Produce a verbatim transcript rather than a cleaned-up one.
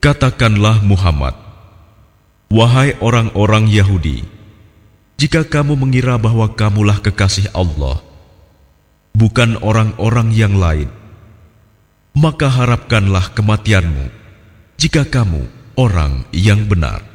Katakanlah Muhammad, wahai orang-orang Yahudi, jika kamu mengira bahwa kamulah kekasih Allah, bukan orang-orang yang lain, maka harapkanlah kematianmu jika kamu orang yang benar.